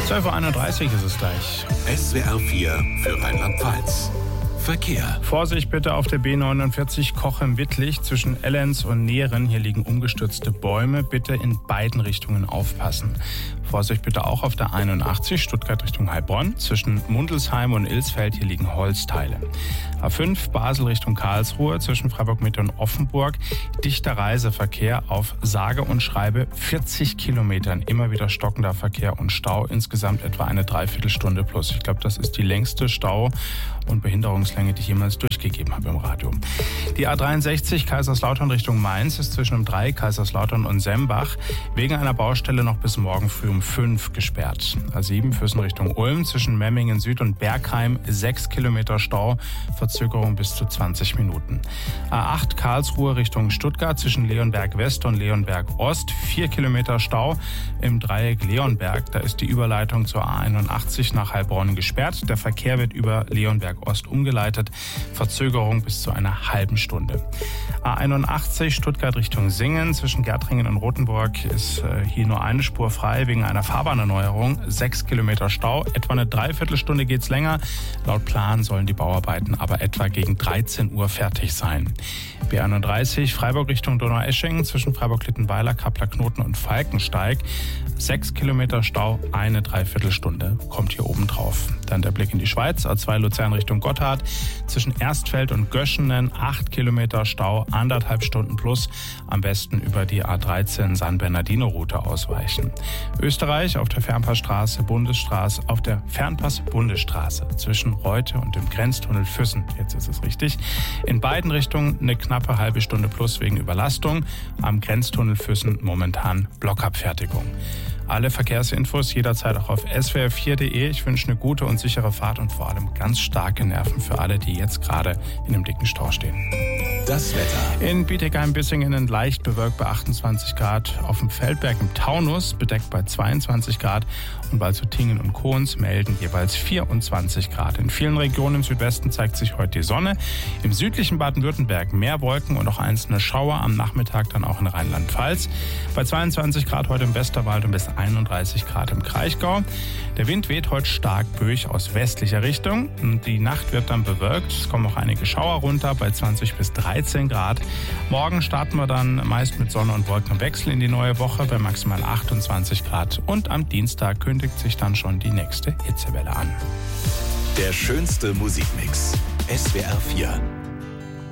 12.31 Uhr ist es gleich. SWR 4 für Rheinland-Pfalz. Verkehr. Vorsicht bitte auf der B49 Cochem-Wittlich zwischen Ellenz und Nehren. Hier liegen umgestürzte Bäume. Bitte in beiden Richtungen aufpassen. Vorsicht bitte auch auf der 81 Stuttgart Richtung Heilbronn. Zwischen Mundelsheim und Ilsfeld, hier liegen Holzteile. A5 Basel Richtung Karlsruhe zwischen Freiburg-Mitte und Offenburg. Dichter Reiseverkehr auf sage und schreibe 40 Kilometern. Immer wieder stockender Verkehr und Stau. Insgesamt etwa eine Dreiviertelstunde plus. Ich glaube, das ist die längste Stau- und Behinderungslänge, die ich jemals durchgegeben habe im Radio. Die A63 Kaiserslautern Richtung Mainz ist zwischen um 3 Kaiserslautern und Sembach wegen einer Baustelle noch bis morgen früh um 5 gesperrt. A7 Füssen Richtung Ulm zwischen Memmingen Süd und Bergheim 6 Kilometer Stau, Verzögerung bis zu 20 Minuten. A8 Karlsruhe Richtung Stuttgart zwischen Leonberg West und Leonberg Ost 4 Kilometer Stau im Dreieck Leonberg. Da ist die Überleitung zur A81 nach Heilbronn gesperrt. Der Verkehr wird über Leonberg Ost umgeleitet. Verzögerung bis zu einer halben Stunde. A81 Stuttgart Richtung Singen zwischen Gärtringen und Rothenburg ist hier nur eine Spur frei wegen einer Fahrbahnerneuerung. 6 Kilometer Stau, etwa eine Dreiviertelstunde geht's länger. Laut Plan sollen die Bauarbeiten aber etwa gegen 13 Uhr fertig sein. B31 Freiburg Richtung Donaueschingen zwischen Freiburg-Littenweiler, Kappler-Knoten und Falkensteig. 6 Kilometer Stau, eine Dreiviertelstunde kommt hier oben drauf. Dann der Blick in die Schweiz, A2 Luzern Richtung Gotthard. Zwischen Erstfeld und Göschenen 8 Kilometer Stau, 1,5 Stunden plus. Am besten über die A13 San Bernardino-Route ausweichen. Österreich auf der Fernpassstraße Bundesstraße, auf der Fernpass-Bundesstraße zwischen Reute und dem Grenztunnel Füssen. Jetzt ist es richtig. In beiden Richtungen eine knappe halbe Stunde plus wegen Überlastung. Am Grenztunnel Füssen momentan Blockabfertigung. Alle Verkehrsinfos jederzeit auch auf swr4.de. Ich wünsche eine gute und sichere Fahrt und vor allem ganz starke Nerven für alle, die jetzt gerade in einem dicken Stau stehen. Das Wetter. In Bietigheim-Bissingen leicht bewölkt bei 28 Grad. Auf dem Feldberg im Taunus bedeckt bei 22 Grad. Und Walzutingen und Kohns melden jeweils 24 Grad. In vielen Regionen im Südwesten zeigt sich heute die Sonne. Im südlichen Baden-Württemberg mehr Wolken und auch einzelne Schauer. Am Nachmittag dann auch in Rheinland-Pfalz. Bei 22 Grad heute im Westerwald und bis 31 Grad im Kraichgau. Der Wind weht heute stark böig aus westlicher Richtung. Und die Nacht wird dann bewölkt. Es kommen auch einige Schauer runter bei 20 bis 13 Grad. Morgen starten wir dann meist mit Sonne und Wolkenwechsel in die neue Woche bei maximal 28 Grad. Und am Dienstag kündigt sich dann schon die nächste Hitzewelle an. Der schönste Musikmix. SWR 4.